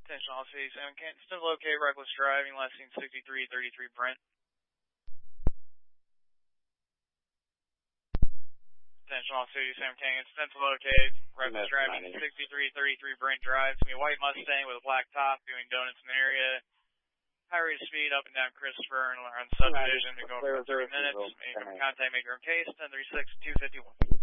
Attention all City 7 Canton, still locate reckless driving, last seen 6333 Brent. Attention all City 7 Canton, still locate reckless driving, 6333 Brent Drive. It's going to be a white Mustang with a black top doing donuts in the area. High rate of speed up and down Christopher and on subdivision to go for 30 minutes. Contact, make your own case, 1036-251.